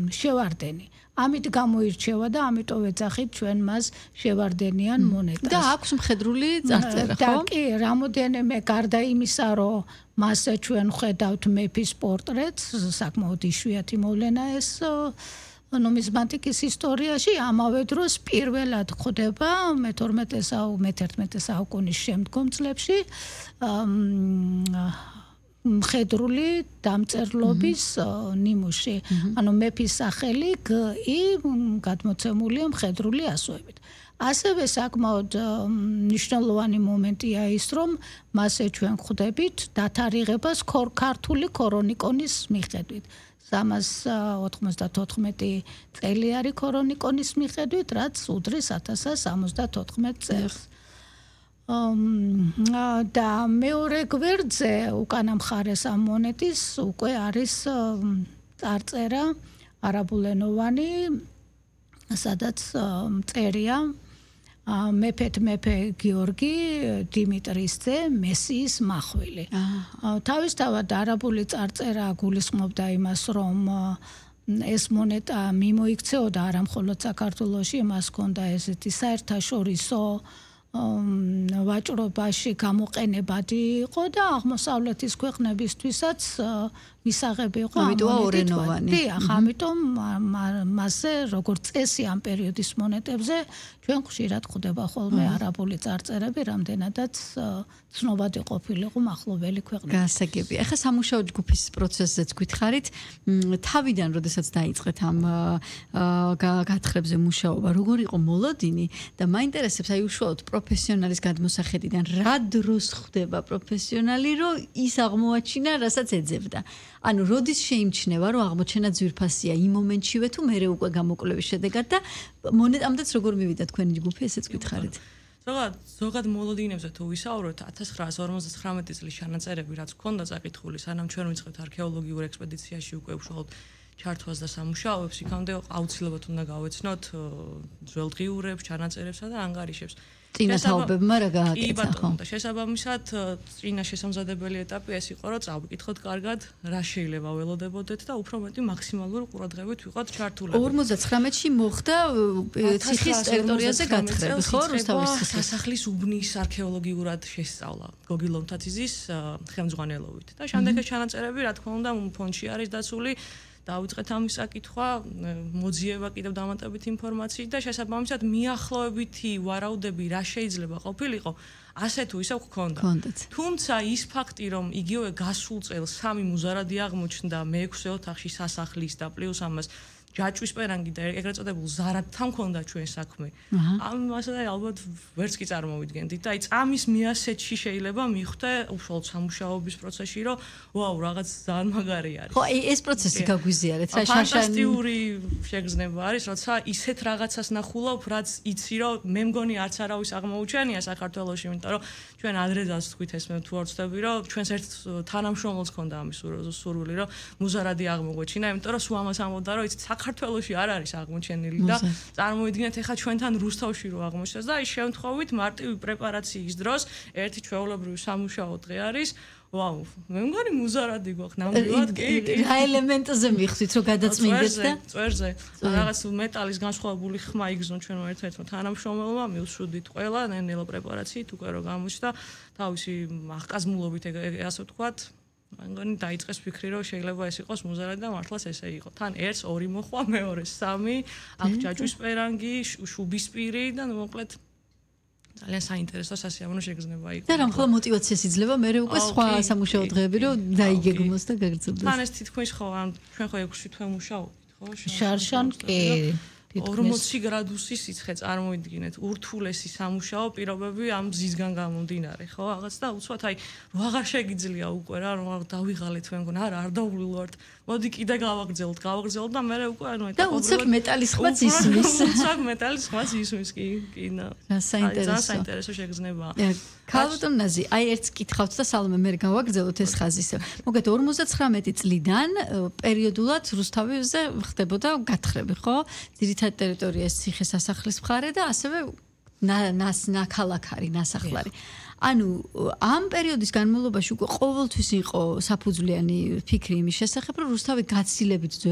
შევარდენი. ამით გამოირჩევა და ამიტომ ეძახით ჩვენ მას შევარდენიან მონეტას. და აქვს მხედრული წარწერა, ხო? და კი, რამოდენიმე გარდა იმისა, რომ მას ჩვენ ხედავთ მეფის პორტრეტს, საკმაოდ იშვიათი მოვლენა ეს ნუმიზმატიკის ისტორიაში, ამავე დროს პირველად ხდება მე-11 საუკუნის შემდგომ წლებში მხედრული დამწერლობის ნიმუში. ანუ მეფის სახელი გ-ი გადმოცემულია მხედრული ასოებით. ასევე საკმაოდ მნიშვნელოვანი მომენტია ის, რომ მასე ჩვენ ხვდებით დათარიღებას ქართული ქრონიკონის მიხედვით. 394 წელი არის ქრონიკონის მიხედვით, რაც უდრის 1074 წელს. და მეორე გვერდზე უკანა მხარეს ამ მონეტის უკვე არის წარწერა არაბულენოვანი, სადაც წერია მეფე გიორგი დიმიტრის ძე მესიის მახვილი. თავისთავად არაბული წარწერა გულისხმობდა იმას, რომ ეს მონეტა მიმოიქცეოდა არა მხოლოდ საქართველოში, მას ჰქონდა ესეთი საერთაშორისო ვაჭრობაში გამოყენებადი იყო და აღმოსავლეთის ქვეყნებისთვისაც მისაღები იყო ამიტომ ამიტომ მასზე როგორც წესი ამ პერიოდის მონეტებზე ჩვენ ხშირად ხვდება ხოლმე არაბული წარწერები, რამდენადაც ცნობადი ყოფილიყო მახლობელი ქვეყნები. გასაგებია. ახლა სამუშაო ჯგუფის პროცესზეც გითხარით, თავიდან როდესაც დაიწყეთ ამ გათხრებზე მუშაობა, როგორ იყო მოლოდინი და მაინტერესებს აი უშუალოდ პროფესიონალის გადმოსახედიდან რა დროს ხდება პროფესიონალი, რომ ის აღმოაჩინა, რასაც ეძებდა. ანუ როდის შეიმჩნევა, რომ აღმოჩენა ძვირფასია იმ მომენტშივე თუ მერე უკვე გამოკვლევის შედეგად და მონეტამდეც როგორ მივიდა თქვენი ჯგუფი, ესეც გითხარით. ზოგად მოლოდინებზე თუ ვისაუბროთ 1959 წლის ჩანაწერები, რაც ჰქონდა წაკითხული, სანამ ჩვენ ვიწყებთ არქეოლოგიურ ექსპედიციაში უკვე უშუალოდ ჩართვას და სამუშაოებს, იქამდე აუცილებლად უნდა გავეცნოთ ძველდღიურებს, ჩანაწერებსა და ანგარიშებს. წინათაობებმა რა გააკეთა, ხო? და შესაბამისად, წინა შესამზადებელი ეტაპი ეს იყო, რომ წავიკითხოთ კარგად, რა შეიძლება ველოდებოდეთ და უფრო მეტი მაქსიმალური ყურადღებით ვიყოთ ჩართულები. 59-ში მოხდა ციხის ტერიტორიაზე გათხრები, ხო? რუსთავის სასახლის უბნის არქეოლოგიურად შესწავლა გოგი ლომთათიძის ხელმძღვანელობით. და შემდეგ ეს ჩანაწერები, რა თქმა უნდა, ფონდში არის დაცული. დავიწყეთ ამის საკითხვა, მოძიება კიდევ დამატებით ინფორმაციით და შესაბამისად მიახლოებითი ვარაუდები რა შეიძლება ყოფილიყო, ასე თუ ისე გქონდა. თუმცა ის ფაქტი, რომ იგივე გასულ წელს 3 მუზარადი აღმოჩნდა მე-6 ოთახში სასახლის და პლუს ამას ჯაჭვის პერანგი და ეგრეთ წოდებულ ზარადთან ჰქონდა ჩვენ საქმე. ამასა და ალბათ ვერც კი წარმოვიდგენდით და აი წამის მიასეთში შეიძლება მიხვდე უშუალოდ სამუშაოების პროცესში, რომ ვაუ, რაღაც ძალიან მაგარი არის. ხო, ეს პროცესი გაგვიზიარეთ, რა ფანტასტიკური შეგრძნება არის, როცა ისეთ რაღაცას ნახულობ, რაც იცი, რომ მე მგონი არც არავის აღმოუჩენია საქართველოში, იმიტომ რომ ჩვენ ადრედას თქვით ეს მე თუ არ ვცდები, რომ ჩვენს ერთ თანამშრომელს ჰქონდა ამის სურვილი, რომ მუზარადი აღმოგვეჩინა, იმიტომ რომ სულ ამას ამბობდა, რომ იცით საქართველოში არ არის აღმოჩენილი და წარმოიდგინეთ ახლა ჩვენთან რუსთავში რო აღმოჩნდეს და აი შემთხვევით მარტივი პრეპარაციის დროს ერთი ჩვეულებრივი სამუშაო დღე არის. ვაუ, მე მგონი მუზარადი გვაქვს ნამდვილად კი. რა ელემენტზე მიხვდით რომ გადაწმინდეთ და წვერზე რაღაც მეტალის განსხვავებული ხმა იგზნო ჩვენ ერთ-ერთმა თანამშრომელმა, მივსვდით ყველა ნელ-ნელა პრეპარაციით უკვე რო გამოჩნდა თავისი აღკაზმულობით ასე ვთქვათ. მგონი დაიწყეს ფიქრი, რომ შეიძლება ეს იყოს მუზარადი და მართლაც ესე იყო. თან 1, 2 მოხვა, მეორე 3, აქ ჯაჭვის პერანგი, შუბისპირი და მოკლედ ძალიან საინტერესო სასიამოვნო შეგრძნება იყო. და რა მხოლოდ მოტივაციას იძლევა, მე უკვე სხვა სამუშაო დღეები რომ დაიგეგმოს და გაგრძელდეს. თან ეს თითქმის ხო, ჩვენ ხო 6 თვე მუშაობთ, ხო? შარშან კი 40 გრადუსის სიცხე წარმოიდგინეთ, ურთულესი სამუშაო პირობები ამ მზისგან გამომდინარე, ხო? რაღაც და უცბად აი ვაღარ შეგიძლია უკვე რა, რომ დავიღალეთ თქვენ გონ, არა, არ დავვლილვართ. მოდი კიდე გავაგრძელოთ და მე უკვე ანუ და უცებ მეტალის ხმაც ისმის. უცებ მეტალის ხმაც ისმის კი, კინა. საინტერესო შეგრძნებაა. ქალბატონაზი, აი ერთს კითხავთ და სალომე მე გავაგრძელოთ ეს ხაზი ისე. მოგეთ 59 წლიდან პერიოდულად რუსთავზე ხდებოდა გათხრები, ხო? ძირითად ტერიტორია ეს ციხე-სასახლის მხარე და ასევე ნაქალაქარი, ნასახლარი. ანუ ამ პერიოდის განმავლობაში უკვე ყოველთვის იყო საფუძვლიანი ფიქრი იმის შესახებ, რომ რუსთავი გაცილებით